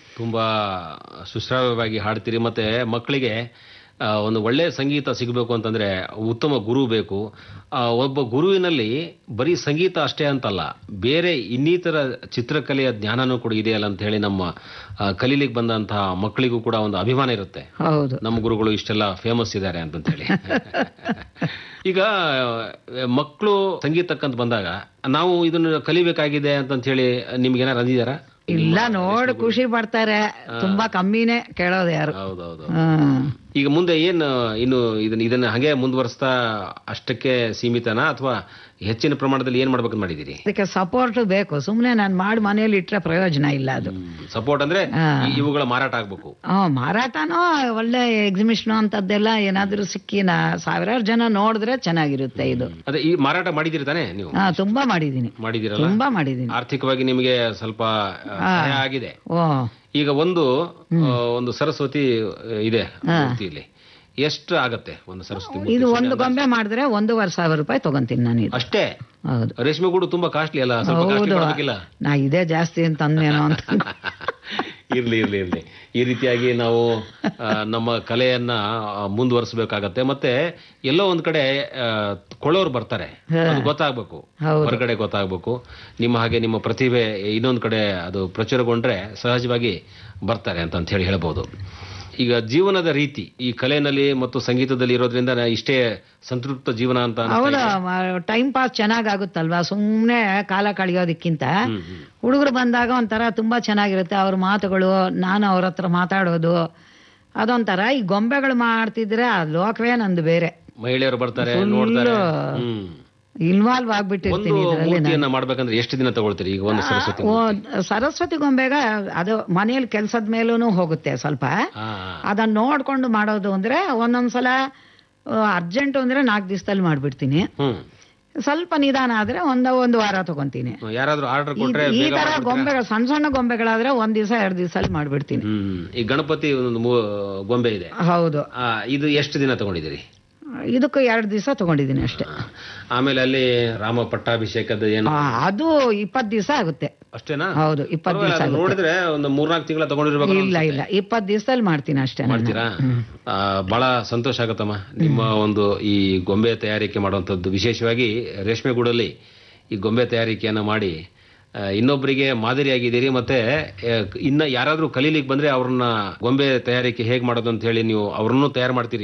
ತುಂಬಾ ಸುಶ್ರಾವ್ಯವಾಗಿ ಹಾಡ್ತೀರಿ. ಮತ್ತೆ ಮಕ್ಕಳಿಗೆ ಒಂದು ಒಳ್ಳೆಯ ಸಂಗೀತ ಸಿಗಬೇಕು ಅಂತಂದ್ರೆ ಉತ್ತಮ ಗುರು ಬೇಕು. ಒಬ್ಬ ಗುರುವಿನಲ್ಲಿ ಬರೀ ಸಂಗೀತ ಅಷ್ಟೇ ಅಂತಲ್ಲ, ಬೇರೆ ಇನ್ನಿತರ ಚಿತ್ರಕಲೆಯ ಜ್ಞಾನನೂ ಕೂಡ ಇದೆಯಲ್ಲ ಅಂತ ಹೇಳಿ ನಮ್ಮ ಕಲೀಲಿಕ್ಕೆ ಬಂದಂತಹ ಮಕ್ಕಳಿಗೂ ಕೂಡ ಒಂದು ಅಭಿಮಾನ ಇರುತ್ತೆ. ಹೌದು, ನಮ್ಮ ಗುರುಗಳು ಇಷ್ಟೆಲ್ಲ ಫೇಮಸ್ ಇದ್ದಾರೆ ಅಂತ ಹೇಳಿ. ಈಗ ಮಕ್ಕಳು ಸಂಗೀತಕ್ಕಂತ ಬಂದಾಗ ನಾವು ಇದನ್ನು ಕಲಿಬೇಕಾಗಿದೆ ಅಂತ ಹೇಳಿ ನಿಮ್ಗೆ ಏನಾರು ಅಂದಿದಾರ? ಇಲ್ಲ, ನೋಡ್ ಖುಷಿ ಪಡ್ತಾರೆ. ತುಂಬಾ ಕಮ್ಮಿನೇ ಕೇಳೋದು ಯಾರು. ಹೌದೌದು. ಈಗ ಮುಂದೆ ಏನು ಇನ್ನು ಇದನ್ನ ಹಾಗೆ ಮುಂದುವರಿಸ್ತಾ ಅಷ್ಟಕ್ಕೆ ಸೀಮಿತನಾ ಅಥವಾ ಹೆಚ್ಚಿನ ಪ್ರಮಾಣದಲ್ಲಿ ಏನ್ ಮಾಡ್ಬೇಕಂತ ಮಾಡಿದೀರಿ? ಅದಕ್ಕೆ ಸಪೋರ್ಟ್ ಬೇಕು. ಸುಮ್ನೆ ನಾನು ಮಾಡಿ ಮನೆಯಲ್ಲಿ ಇಟ್ರೆ ಪ್ರಯೋಜನ ಇಲ್ಲ. ಅದು ಸಪೋರ್ಟ್ ಅಂದ್ರೆ ಇವುಗಳ ಮಾರಾಟ ಆಗ್ಬೇಕು. ಮಾರಾಟನೋ ಒಳ್ಳೆ ಎಕ್ಸಿಬಿಷನ್ ಅಂತದ್ದೆಲ್ಲ ಏನಾದ್ರೂ ಸಿಕ್ಕಿ ಸಾವಿರಾರು ಜನ ನೋಡಿದ್ರೆ ಚೆನ್ನಾಗಿರುತ್ತೆ. ಇದು ಅದೇ ಈ ಮಾರಾಟ ಮಾಡಿದಿರಿ ತಾನೆ ನೀವು? ತುಂಬಾ ಮಾಡಿದೀನಿ. ಮಾಡಿದಿರಲ್ಲ? ತುಂಬಾ ಮಾಡಿದೀನಿ. ಆರ್ಥಿಕವಾಗಿ ನಿಮಗೆ ಸ್ವಲ್ಪ ಸಹಾಯ ಆಗಿದೆ. ಈಗ ಒಂದು ಸರಸ್ವತಿ ಇದೆ ಮೂರ್ತಿಯಲ್ಲಿ, ಎಷ್ಟು ಆಗತ್ತೆ ಒಂದು ಸರಸ್ವತಿ ಮೂರ್ತಿ? ಇದು ಒಂದು ಗೊಂಬೆ ಮಾಡಿದ್ರೆ 1,500,000 ರೂಪಾಯಿ ತಗೊಂತೀನಿ ನಾನು. ಇದು ಅಷ್ಟೇ? ಹೌದು. ರೇಷ್ಮೆಗೂಡು ತುಂಬಾ ಕಾಸ್ಟ್ಲಿ ಅಲ್ಲ? ಸ್ವಲ್ಪ ಕಾಸ್ಟ್ಲಿ ಕೊಡಬೇಕಿಲ್ಲ? ನಾ ಇದೇ ಜಾಸ್ತಿ ಅಂತ ಅಂದೇನೋ ಅಂತ. ಇರ್ಲಿ. ಈ ರೀತಿಯಾಗಿ ನಾವು ನಮ್ಮ ಕಲೆಯನ್ನ ಮುಂದುವರಿಸಬೇಕಾಗತ್ತೆ. ಮತ್ತೆ ಎಲ್ಲೋ ಒಂದ್ ಕಡೆ ಕೊಳ್ಳೋರು ಬರ್ತಾರೆ, ಅದು ಗೊತ್ತಾಗ್ಬೇಕು, ಹೊರಗಡೆ ಗೊತ್ತಾಗ್ಬೇಕು. ನಿಮ್ಮ ಹಾಗೆ ನಿಮ್ಮ ಪ್ರತಿಭೆ ಇನ್ನೊಂದ್ ಕಡೆ ಅದು ಪ್ರಚುರಗೊಂಡ್ರೆ ಸಹಜವಾಗಿ ಬರ್ತಾರೆ ಅಂತ ಹೇಳಿ ಹೇಳ್ಬೋದು. ಈಗ ಜೀವನದ ರೀತಿ ಈ ಕಲೆನಲ್ಲಿ ಮತ್ತು ಸಂಗೀತದಲ್ಲಿ ಇರೋದ್ರಿಂದ ಇಷ್ಟೇ ಸಂತೃಪ್ತ ಜೀವನ ಅಂತ? ಹೌದಾ, ಟೈಮ್ ಪಾಸ್ ಚೆನ್ನಾಗಾಗುತ್ತಲ್ವಾ ಸುಮ್ನೆ ಕಾಲ ಕಳೆಯೋದಕ್ಕಿಂತ. ಹುಡುಗರು ಬಂದಾಗ ಒಂಥರ ತುಂಬಾ ಚೆನ್ನಾಗಿರುತ್ತೆ. ಅವ್ರ ಮಾತುಗಳು, ನಾನು ಅವ್ರ ಹತ್ರ ಮಾತಾಡೋದು, ಅದೊಂಥರ. ಈ ಗೊಂಬೆಗಳು ಮಾಡ್ತಿದ್ರೆ ಆ ಲೋಕವೇ ನಂದು ಬೇರೆ. ಮಹಿಳೆಯರು ಬರ್ತಾರೆ, ನೋಡ್ತಾರೆ, ಇನ್ವಾಲ್ವ್ ಆಗ್ಬಿಟ್ಟಿರ್ತೀನಿ ಇದರಲ್ಲಿ. ಮಾಡ್ಬೇಕಂದ್ರೆ ಎಷ್ಟು ದಿನ ತಗೊಳ್ತೀರಿ? ಈಗ ಒಂದು ಸರಸ್ವತಿ ಗೊಂಬೆಗ ಅದು ಮನೆಯಲ್ಲಿ ಕೆಲ್ಸದ ಮೇಲೂ ಹೋಗುತ್ತೆ ಸ್ವಲ್ಪ. ಅದನ್ನ ನೋಡ್ಕೊಂಡು ಮಾಡೋದು ಅಂದ್ರೆ ಒಂದೊಂದ್ಸಲ ಅರ್ಜೆಂಟ್ ಅಂದ್ರೆ 4 ದಿವಸದಲ್ಲಿ ಮಾಡ್ಬಿಡ್ತೀನಿ. ಸ್ವಲ್ಪ ನಿಧಾನ ಆದ್ರೆ ಒಂದು ವಾರ ತಗೊಂತೀನಿ. ಯಾರಾದ್ರೂ ಆರ್ಡರ್ ಕೊಟ್ರೆ ಈ ತರ ಗೊಂಬೆಗಳು, ಸಣ್ಣ ಸಣ್ಣಗಳಾದ್ರೆ 1 ದಿವಸ 2 ದಿವಸದಲ್ಲಿ ಮಾಡ್ಬಿಡ್ತೀನಿ. ಈ ಗಣಪತಿ ಒಂದು ಗೊಂಬೆ ಇದೆ. ಹೌದು. ಇದು ಎಷ್ಟು ದಿನ ತಗೊಂಡಿದ್ದೀರಿ? ಇದಕ್ಕೂ 2 ದಿವಸ ತಗೊಂಡಿದ್ದೀನಿ ಅಷ್ಟೇ. ಆಮೇಲೆ ಅಲ್ಲಿ ರಾಮ ಪಟ್ಟಾಭಿಷೇಕದ ಏನು, ಅದು 20 ದಿವಸ ಆಗುತ್ತೆ. ಅಷ್ಟೇನಾ? ಹೌದು, 20 ದಿವಸ. ನೋಡಿದ್ರೆ ಒಂದು 3-4 ತಿಂಗಳ ತಗೊಂಡಿರ್ಬೇಕು. ಇಲ್ಲ 20 ದಿವಸದಲ್ಲಿ ಮಾಡ್ತೀನಿ ಅಷ್ಟೇ. ಮಾಡ್ತೀರಾ? ಬಹಳ ಸಂತೋಷ ಆಗತ್ತಮ್ಮ ನಿಮ್ಮ ಒಂದು ಈ ಗೊಂಬೆ ತಯಾರಿಕೆ ಮಾಡುವಂತದ್ದು. ವಿಶೇಷವಾಗಿ ರೇಷ್ಮೆಗೂಡಲ್ಲಿ ಈ ಗೊಂಬೆ ತಯಾರಿಕೆಯನ್ನ ಮಾಡಿ ಇನ್ನೊಬ್ಬರಿಗೆ ಮಾದರಿಯಾಗಿದ್ದೀರಿ. ಮತ್ತೆ ಇನ್ನ ಯಾರಾದ್ರೂ ಕಲೀಲಿಕ್ಕೆ ಬಂದ್ರೆ ಅವ್ರನ್ನ ಗೊಂಬೆ ತಯಾರಿಕೆ ಹೇಗ್ ಮಾಡೋದು ಅಂತ ಹೇಳಿ ನೀವು ಅವ್ರನ್ನೂ ತಯಾರು ಮಾಡ್ತೀರಿ.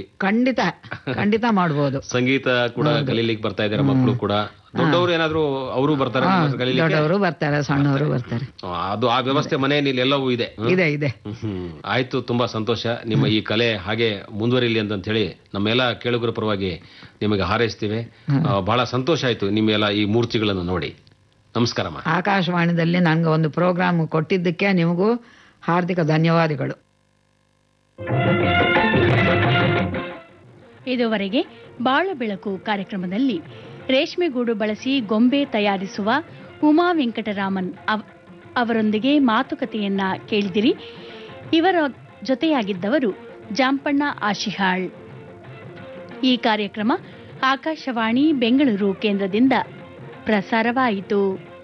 ಖಂಡಿತ ಮಾಡ್ಬೋದು. ಸಂಗೀತ ಕೂಡ ಕಲೀಲಿಕ್ಕೆ ಬರ್ತಾ ಇದಾರೆ ಮಕ್ಕಳು ಕೂಡ. ದೊಡ್ಡವರು ಏನಾದ್ರು ಅವರು ಬರ್ತಾರೆ? ದೊಡ್ಡವರು ಬರ್ತಾರೆ, ಸಣ್ಣವರು ಬರ್ತಾರೆ. ಅದು ಆ ವ್ಯವಸ್ಥೆ ಮನೆಯಲ್ಲಿ ಎಲ್ಲವೂ ಇದೆ. ಆಯ್ತು, ತುಂಬಾ ಸಂತೋಷ. ನಿಮ್ಮ ಈ ಕಲೆ ಹಾಗೆ ಮುಂದುವರಿಲಿ ಅಂತ ಹೇಳಿ ನಮ್ಮೆಲ್ಲ ಕೇಳುಗರ ಪರವಾಗಿ ನಿಮಗೆ ಹಾರೈಸ್ತೀವಿ. ಬಹಳ ಸಂತೋಷ ಆಯ್ತು ನಿಮ್ಮೆಲ್ಲ ಈ ಮೂರ್ತಿಗಳನ್ನು ನೋಡಿ. ನಮಸ್ಕಾರ. ಆಕಾಶವಾಣಿದಲ್ಲಿ ನನಗೆ ಒಂದು ಪ್ರೋಗ್ರಾಮ್ ಕೊಟ್ಟಿದ್ದಕ್ಕೆ ನಿಮಗೂ ಹಾರ್ದಿಕ ಧನ್ಯವಾದಗಳು. ಇದುವರೆಗೆ ಬಾಳ ಬೆಳಕು ಕಾರ್ಯಕ್ರಮದಲ್ಲಿ ರೇಷ್ಮೆಗೂಡು ಬಳಸಿ ಗೊಂಬೆ ತಯಾರಿಸುವ ಉಮಾ ವೆಂಕಟರಾಮನ್ ಅವರೊಂದಿಗೆ ಮಾತುಕತೆಯನ್ನ ಕೇಳಿದಿರಿ. ಇವರ ಜೊತೆಯಾಗಿದ್ದವರು ಜಾಂಪಣ್ಣ ಆಶಿಹಾಳ್. ಈ ಕಾರ್ಯಕ್ರಮ ಆಕಾಶವಾಣಿ ಬೆಂಗಳೂರು ಕೇಂದ್ರದಿಂದ ಪ್ರಸಾರವಾಯಿತು.